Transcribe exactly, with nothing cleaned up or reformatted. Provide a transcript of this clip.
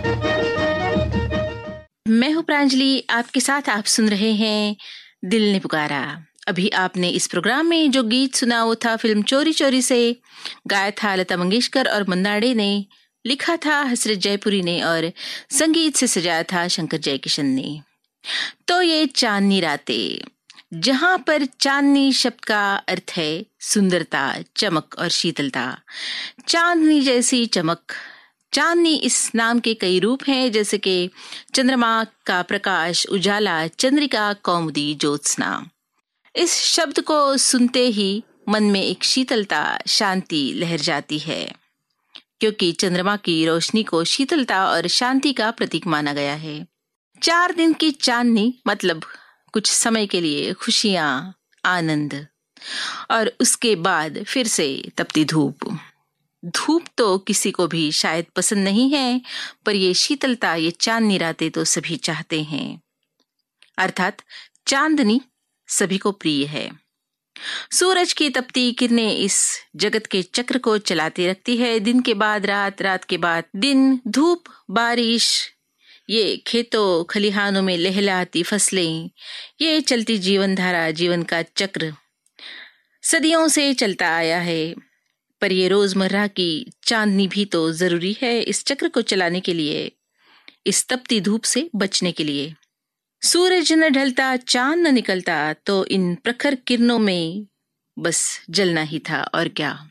मैं हूँ प्रांजलि, आपके साथ आप सुन रहे हैं दिल ने पुकारा। अभी आपने इस प्रोग्राम में जो गीत सुना वो था फिल्म चोरी चोरी से। गाया था लता मंगेशकर और मन्नाडे ने, लिखा था हसरत जयपुरी ने और संगीत से सजाया था शंकर जयकिशन ने। तो ये चांदनी रातें, जहां पर चांदनी शब्द का अर्थ है सुंदरता, चमक और शीतलता। चांदनी जैसी चमक। चांदनी इस नाम के कई रूप हैं, जैसे कि चंद्रमा का प्रकाश, उजाला, चंद्रिका, कौमुदी, ज्योत्सना। इस शब्द को सुनते ही मन में एक शीतलता, शांति लहर जाती है, क्योंकि चंद्रमा की रोशनी को शीतलता और शांति का प्रतीक माना गया है। चार दिन की चांदनी मतलब कुछ समय के लिए खुशियां, आनंद, और उसके बाद फिर से तपती धूप। धूप तो किसी को भी शायद पसंद नहीं है, पर ये शीतलता, ये चांदनी रातें तो सभी चाहते हैं। अर्थात चांदनी सभी को प्रिय है। सूरज की तपती किरणें इस जगत के चक्र को चलाती रखती है। दिन के बाद रात, रात के बाद दिन, धूप, बारिश, ये खेतों खलिहानों में लहलाती फसलें, ये चलती जीवन धारा, जीवन का चक्र सदियों से चलता आया है। पर ये रोजमर्रा की चांदनी भी तो जरूरी है इस चक्र को चलाने के लिए, इस तपती धूप से बचने के लिए। सूरज न ढलता, चांद न निकलता, तो इन प्रखर किरणों में बस जलना ही था, और क्या।